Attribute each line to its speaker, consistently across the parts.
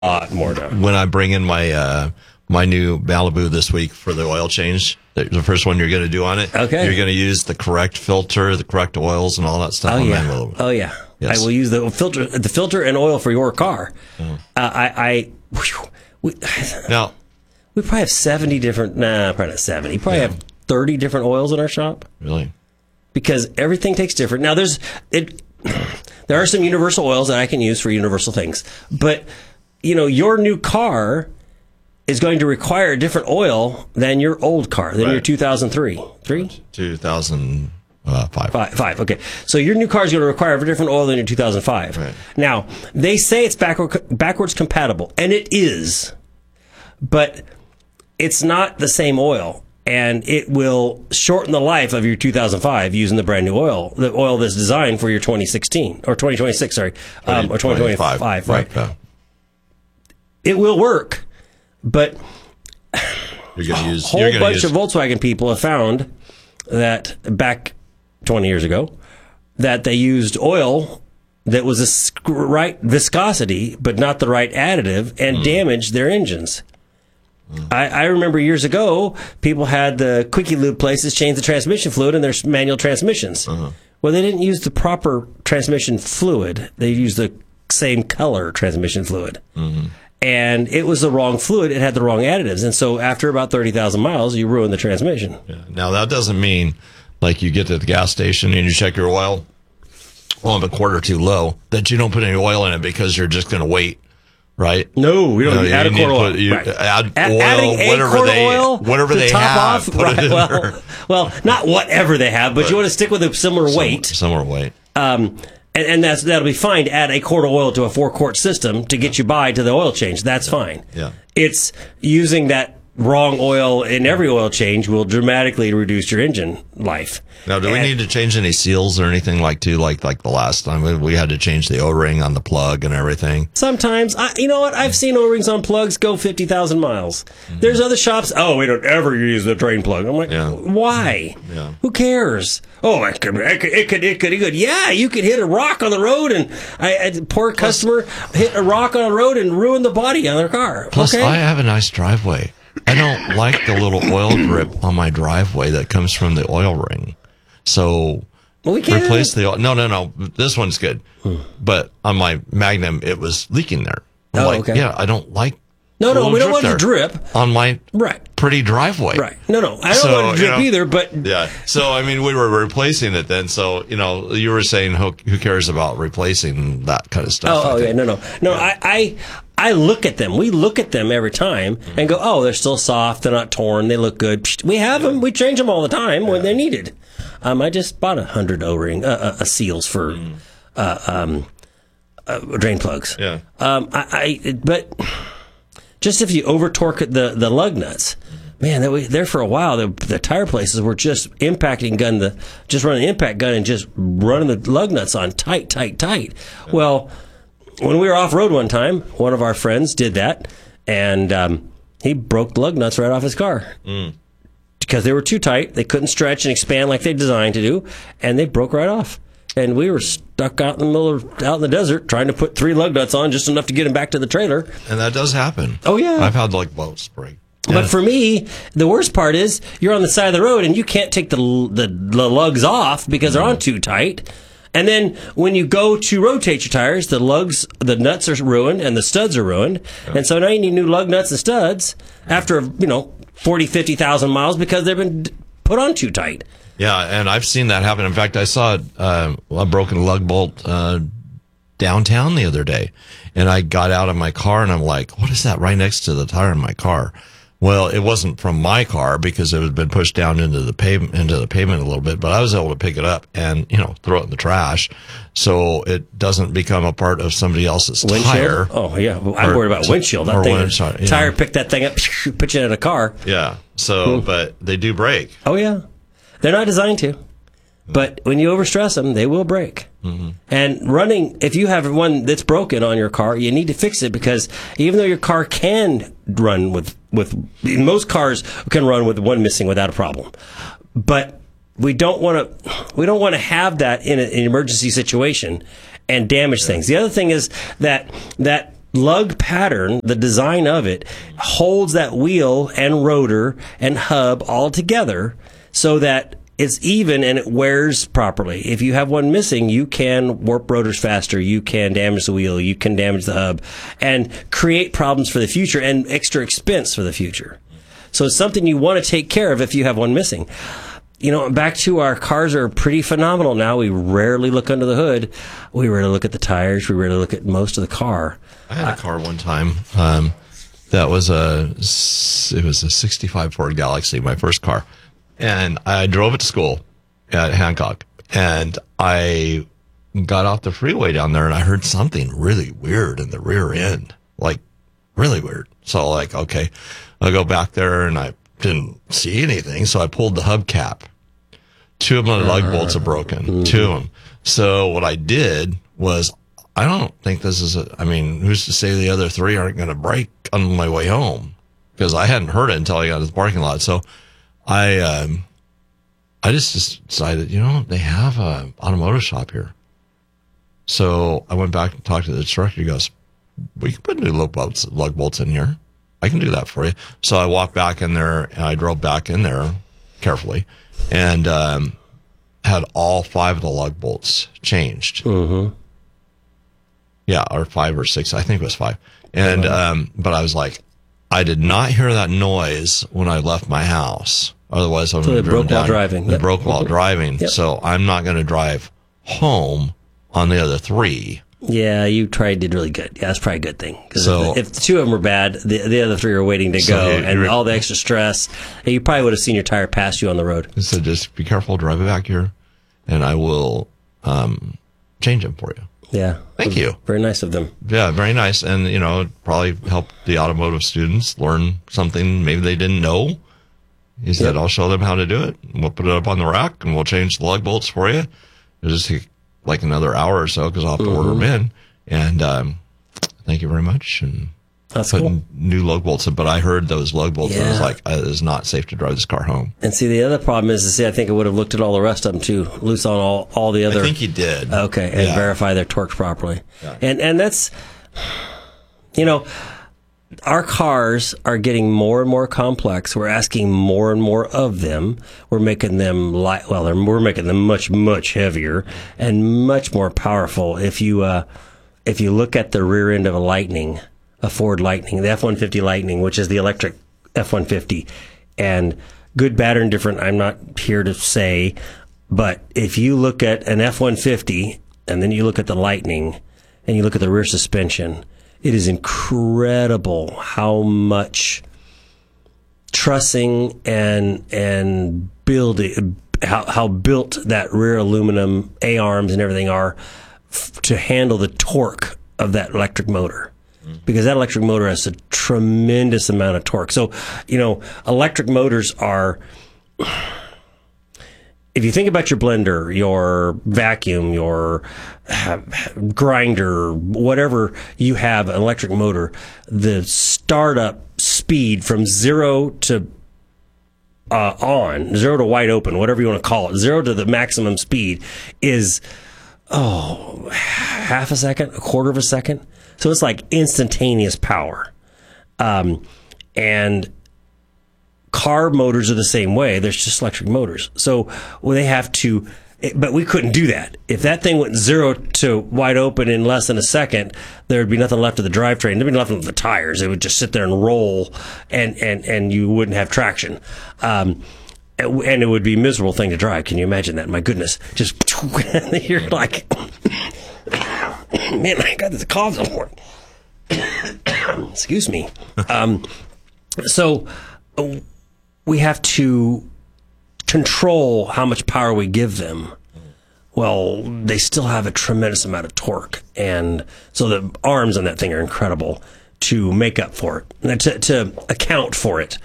Speaker 1: lot more now.
Speaker 2: When I bring in my my new Malibu this week for the oil change, the first one you're going to do on it,
Speaker 1: okay,
Speaker 2: you're going to use the correct filter, the correct oils, and all that stuff.
Speaker 1: Oh
Speaker 2: on
Speaker 1: yeah,
Speaker 2: Malibu.
Speaker 1: oh yeah.
Speaker 2: Yes.
Speaker 1: I will use the filter and oil for your car.
Speaker 2: Now
Speaker 1: we probably have 70 different. Nah, probably not 70. Probably have 30 different oils in our shop.
Speaker 2: Really?
Speaker 1: Because everything takes different. Now there are some universal oils that I can use for universal things, but your new car is going to require a different oil than your old car, than your 2003.
Speaker 2: 2005.
Speaker 1: Five. Okay. So your new car is going to require a different oil than your 2005.
Speaker 2: Right.
Speaker 1: Now, they say it's backwards compatible, and it is, but it's not the same oil. And it will shorten the life of your 2005 using the brand new oil, the oil that's designed for your 2016 or 2026, sorry, or 2025, right? Yeah. It will work, but a whole bunch of Volkswagen people have found that back 20 years ago that they used oil that was the right viscosity but not the right additive and damaged their engines. I remember years ago, people had the Quickie Lube places change the transmission fluid in their manual transmissions. Well, they didn't use the proper transmission fluid. They used the same color transmission fluid. And it was the wrong fluid. It had the wrong additives. And so after about 30,000 miles, you ruin the transmission.
Speaker 2: Yeah. Now, that doesn't mean, like, you get to the gas station and you check your oil, a quarter too low, that you don't put any oil in it because you're just going to wait. Right?
Speaker 1: No, we don't add a quart of oil.
Speaker 2: Add oil, whatever they have.
Speaker 1: Well, not whatever they have, but you want to stick with a similar weight.
Speaker 2: Similar weight.
Speaker 1: And that'll be fine to add a quart of oil to a 4-quart system to get you by to the oil change. That's fine.
Speaker 2: Yeah.
Speaker 1: It's using that wrong oil in every oil change will dramatically reduce your engine life.
Speaker 2: Now, do we need to change any seals or anything like the last time we had to change the O-ring on the plug and everything?
Speaker 1: Sometimes, you know what? I've seen O-rings on plugs go 50,000 miles. There's other shops. Oh, we don't ever use the drain plug. I'm like, why?
Speaker 2: Yeah.
Speaker 1: Who cares? Oh, it could. Yeah, you could hit a rock on the road, and a poor customer hit a rock on the road and ruin the body on their car.
Speaker 2: Plus, I have a nice driveway. I don't like the little oil drip on my driveway that comes from the oil ring. So
Speaker 1: we can't
Speaker 2: replace the oil. No. This one's good. But on my Magnum, it was leaking there.
Speaker 1: Okay.
Speaker 2: Yeah, I don't like
Speaker 1: No, we don't want to drip.
Speaker 2: On my pretty driveway.
Speaker 1: Right. No, I don't want to drip either, but...
Speaker 2: Yeah. So, I mean, we were replacing it then. So, you were saying who cares about replacing that kind of stuff?
Speaker 1: Oh yeah, no. I look at them. We look at them every time and go, oh, they're still soft. They're not torn. They look good. We have them. We change them all the time when they're needed. I just bought 100 O-ring seals for drain plugs.
Speaker 2: Yeah.
Speaker 1: But just if you over torque the lug nuts, man, there for a while the tire places were just impacting gun just running impact gun and just running the lug nuts on tight. Yeah. Well, when we were off road one time, one of our friends did that, and he broke the lug nuts right off his car because they were too tight. They couldn't stretch and expand like they designed to do, and they broke right off. And we were stuck out in the desert trying to put 3 lug nuts on, just enough to get them back to the trailer.
Speaker 2: And that does happen.
Speaker 1: Oh yeah,
Speaker 2: I've had boats break.
Speaker 1: But for me, the worst part is you're on the side of the road and you can't take the lugs off because they're on too tight. And then when you go to rotate your tires, the nuts are ruined and the studs are ruined. Yeah. And so now you need new lug nuts and studs after, 40, 50,000 miles because they've been put on too tight.
Speaker 2: Yeah, and I've seen that happen. In fact, I saw a broken lug bolt downtown the other day. And I got out of my car and I'm like, what is that right next to the tire in my car? Well, it wasn't from my car because it had been pushed down into the pavement a little bit, but I was able to pick it up and, throw it in the trash so it doesn't become a part of somebody else's
Speaker 1: windshield?
Speaker 2: tire.
Speaker 1: Oh, yeah. I'm worried about windshield. Tire picked that thing up, put you in a car.
Speaker 2: Yeah. So, but they do break.
Speaker 1: Oh, yeah. They're not designed to. But when you overstress them, they will break. Mm-hmm. And if you have one that's broken on your car, you need to fix it because even though your car can run with most cars can run with one missing without a problem. But we don't want to have that in an emergency situation and damage things. The other thing is that lug pattern, the design of it, holds that wheel and rotor and hub all together so that it's even and it wears properly. If you have one missing, you can warp rotors faster, you can damage the wheel, you can damage the hub, and create problems for the future and extra expense for the future. So it's something you want to take care of if you have one missing. Back to our cars are pretty phenomenal now. We rarely look under the hood. We rarely look at the tires. We rarely look at most of the car.
Speaker 2: I had a car one time. That was it was a 65 Ford Galaxy, my first car. And I drove it to school at Hancock. And I got off the freeway down there and I heard something really weird in the rear end. Like, really weird. So okay, I'll go back there and I didn't see anything. So I pulled the hubcap. 2 of my lug bolts are broken. 2 of them. So what I did was, I don't think this is who's to say the other 3 aren't going to break on my way home? Because I hadn't heard it until I got to the parking lot. So I just decided, they have an automotive shop here. So I went back and talked to the instructor. He goes, we can put new lug bolts in here. I can do that for you. So I walked back in there and I drove back in there carefully and had all 5 of the lug bolts changed. Mm-hmm. Yeah, or 5 or 6. I think it was 5. And but I was like, I did not hear that noise when I left my house. Otherwise, I would have driven down. It broke while driving. Yep. So I'm not going to drive home on the other 3.
Speaker 1: Yeah, you did really good. Yeah, that's probably a good thing. Because if the 2 of them were bad, the other 3 are waiting to go, and all the extra stress, you probably would have seen your tire pass you on the road.
Speaker 2: So just be careful, drive it back here, and I will change them for you.
Speaker 1: Yeah.
Speaker 2: Thank you.
Speaker 1: Very nice of them.
Speaker 2: Yeah, very nice. And, probably help the automotive students learn something maybe they didn't know. He said, I'll show them how to do it. We'll put it up on the rack, and we'll change the lug bolts for you. It'll just take another hour or so because I'll have to order them in. And thank you very much. And
Speaker 1: that's cool.
Speaker 2: New lug bolts in. But I heard those lug bolts, and I was like, it is not safe to drive this car home.
Speaker 1: And see, the other problem is, I think I would have looked at all the rest of them too, loose on all the other.
Speaker 2: I think he did.
Speaker 1: Okay, and verify their torque properly. Yeah. And that's, our cars are getting more and more complex. We're asking more and more of them. We're making them we're making them much, much heavier and much more powerful. If you look at the rear end of a Ford Lightning, the F-150 Lightning, which is the electric F-150, and good, bad, or indifferent, I'm not here to say, but if you look at an F-150 and then you look at the Lightning and you look at the rear suspension, it is incredible how much trussing and building, how built that rear aluminum A-arms and everything are to handle the torque of that electric motor. Because that electric motor has a tremendous amount of torque. So, electric motors are, if you think about your blender, your vacuum, your grinder, whatever you have, an electric motor, the startup speed from 0 to 0 to wide open, whatever you want to call it, 0 to the maximum speed is, half a second, a quarter of a second. So it's like instantaneous power. And car motors are the same way. There's just electric motors. So they have to, but we couldn't do that. If that thing went 0 to wide open in less than a second, there would be nothing left of the drivetrain. There'd be nothing of the tires. It would just sit there and roll, and you wouldn't have traction. And it would be a miserable thing to drive. Can you imagine that? My goodness. Just, you're like, man, I got this cough somewhere. Excuse me. So we have to control how much power we give them. Well, they still have a tremendous amount of torque. And so the arms on that thing are incredible to make up for it, to account for it.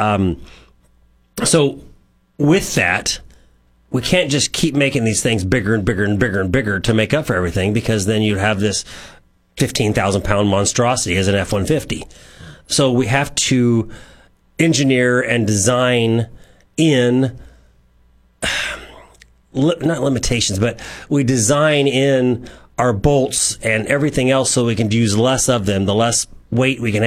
Speaker 1: So with that, we can't just keep making these things bigger and bigger and bigger and bigger to make up for everything, because then you'd have this 15,000-pound monstrosity as an F-150. So we have to engineer and design in, not limitations, but we design in our bolts and everything else so we can use less of them, the less weight we can